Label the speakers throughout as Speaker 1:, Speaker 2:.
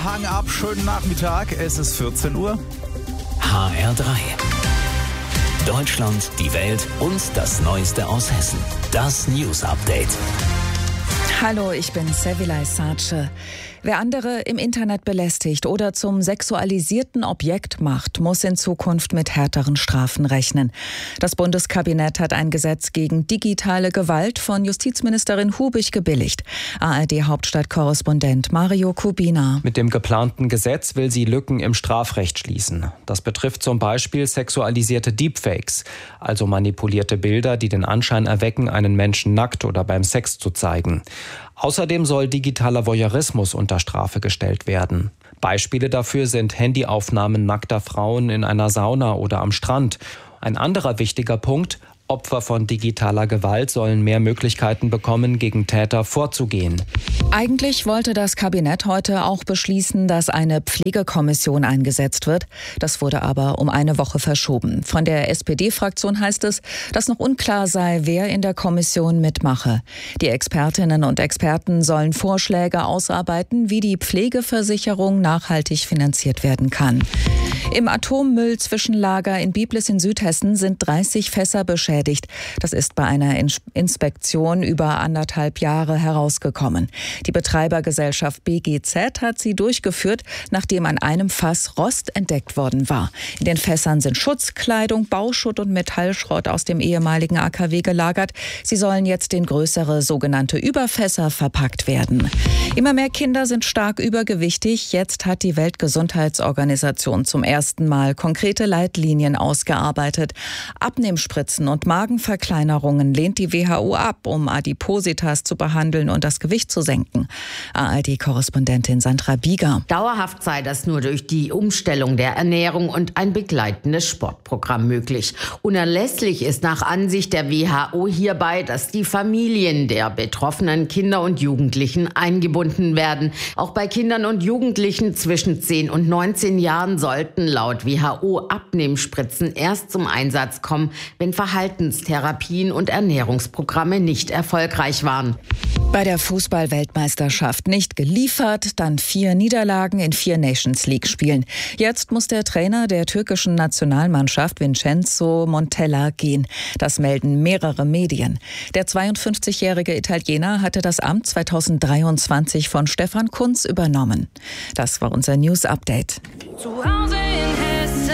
Speaker 1: Hang ab, schönen Nachmittag. Es ist 14 Uhr.
Speaker 2: HR3. Deutschland, die Welt und das Neueste aus Hessen. Das News Update.
Speaker 3: Hallo, ich bin Sevilay Sace. Wer andere im Internet belästigt oder zum sexualisierten Objekt macht, muss in Zukunft mit härteren Strafen rechnen. Das Bundeskabinett hat ein Gesetz gegen digitale Gewalt von Justizministerin Hubig gebilligt. ARD-Hauptstadtkorrespondent Mario Kubina.
Speaker 4: Mit dem geplanten Gesetz will sie Lücken im Strafrecht schließen. Das betrifft zum Beispiel sexualisierte Deepfakes, also manipulierte Bilder, die den Anschein erwecken, einen Menschen nackt oder beim Sex zu zeigen. Außerdem soll digitaler Voyeurismus unter Strafe gestellt werden. Beispiele dafür sind Handyaufnahmen nackter Frauen in einer Sauna oder am Strand. Ein anderer wichtiger Punkt: Opfer von digitaler Gewalt sollen mehr Möglichkeiten bekommen, gegen Täter vorzugehen.
Speaker 3: Eigentlich wollte das Kabinett heute auch beschließen, dass eine Pflegekommission eingesetzt wird. Das wurde aber um eine Woche verschoben. Von der SPD-Fraktion heißt es, dass noch unklar sei, wer in der Kommission mitmache. Die Expertinnen und Experten sollen Vorschläge ausarbeiten, wie die Pflegeversicherung nachhaltig finanziert werden kann. Im Atommüllzwischenlager in Biblis in Südhessen sind 30 Fässer beschädigt. Das ist bei einer Inspektion über 1,5 Jahre herausgekommen. Die Betreibergesellschaft BGZ hat sie durchgeführt, nachdem an einem Fass Rost entdeckt worden war. In den Fässern sind Schutzkleidung, Bauschutt und Metallschrott aus dem ehemaligen AKW gelagert. Sie sollen jetzt in größere sogenannte Überfässer verpackt werden. Immer mehr Kinder sind stark übergewichtig. Jetzt hat die Weltgesundheitsorganisation zum ersten Mal konkrete Leitlinien ausgearbeitet. Abnehmspritzen und Magenverkleinerungen lehnt die WHO ab, um Adipositas zu behandeln und das Gewicht zu senken. ARD-Korrespondentin Sandra Bieger.
Speaker 5: Dauerhaft sei das nur durch die Umstellung der Ernährung und ein begleitendes Sportprogramm möglich. Unerlässlich ist nach Ansicht der WHO hierbei, dass die Familien der betroffenen Kinder und Jugendlichen eingebunden werden. Auch bei Kindern und Jugendlichen zwischen 10 und 19 Jahren sollten laut WHO Abnehmspritzen erst zum Einsatz kommen, wenn Verhaltenstherapien und Ernährungsprogramme nicht erfolgreich waren.
Speaker 3: Bei der Fußball-Weltmeisterschaft nicht geliefert, dann 4 Niederlagen in 4 Nations-League-Spielen. Jetzt muss der Trainer der türkischen Nationalmannschaft Vincenzo Montella gehen. Das melden mehrere Medien. Der 52-jährige Italiener hatte das Amt 2023 von Stefan Kuntz übernommen. Das war unser News-Update.
Speaker 6: Zu Hause in Hessen.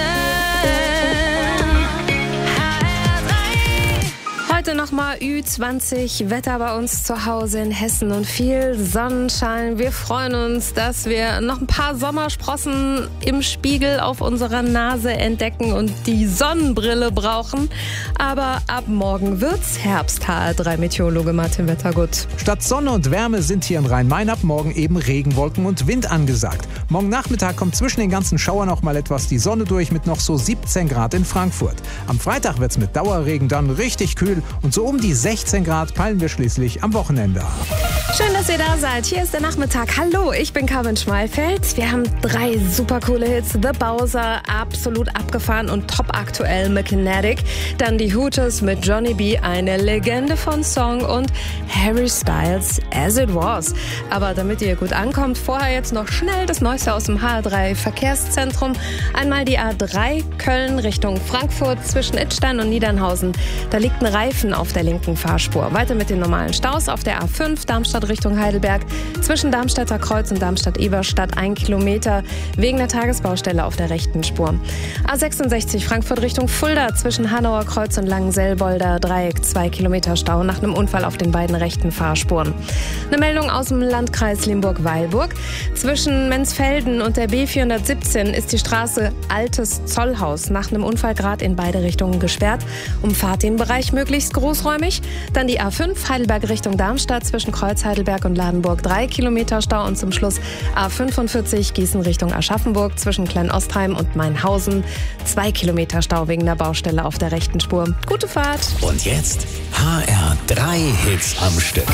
Speaker 6: Heute nochmal Ü20 Wetter bei uns zu Hause in Hessen und viel Sonnenschein. Wir freuen uns, dass wir noch ein paar Sommersprossen im Spiegel auf unserer Nase entdecken und die Sonnenbrille brauchen. Aber ab morgen wird's Herbst. HR3-Meteorologe Martin Wettergut.
Speaker 7: Statt Sonne und Wärme sind hier im Rhein-Main ab morgen eben Regenwolken und Wind angesagt. Morgen Nachmittag kommt zwischen den ganzen Schauern noch mal etwas die Sonne durch mit noch so 17 Grad in Frankfurt. Am Freitag wird's mit Dauerregen dann richtig kühl und so um die 16 Grad peilen wir schließlich am Wochenende.
Speaker 6: Schön, dass ihr da seid. Hier ist der Nachmittag. Hallo, ich bin Carmen Schmalfeld. Wir haben 3 super coole Hits. The Bowser, absolut abgefahren und top aktuell mit Kinetic. Dann die Hooters mit Johnny B, eine Legende von Song, und Harry Styles, As It Was. Aber damit ihr gut ankommt, vorher jetzt noch schnell das Neueste aus dem HR3 Verkehrszentrum. Einmal die A3 Köln Richtung Frankfurt zwischen Idstein und Niedernhausen. Da liegt ein Reifen auf der linken Fahrspur. Weiter mit den normalen Staus auf der A5 Darmstadt Richtung Heidelberg. Zwischen Darmstädter Kreuz und Darmstadt-Eberstadt 1 Kilometer wegen der Tagesbaustelle auf der rechten Spur. A66 Frankfurt Richtung Fulda zwischen Hanauer Kreuz und Langenselbolder Dreieck 2 Kilometer Stau nach einem Unfall auf den beiden rechten Fahrspuren. Eine Meldung aus dem Landkreis Limburg-Weilburg. Zwischen Menzfelden und der B417 ist die Straße Altes Zollhaus nach einem Unfall gerade in beide Richtungen gesperrt. Umfahrt den Bereich möglichst großräumig. Dann die A5 Heidelberg Richtung Darmstadt zwischen Kreuz Heidelberg und Ladenburg 3 Kilometer Stau und zum Schluss A45 Gießen Richtung Aschaffenburg zwischen Kleinostheim und Mainhausen 2 Kilometer Stau wegen der Baustelle auf der rechten Spur. Gute Fahrt!
Speaker 2: Und jetzt HR3 Hits am Stück.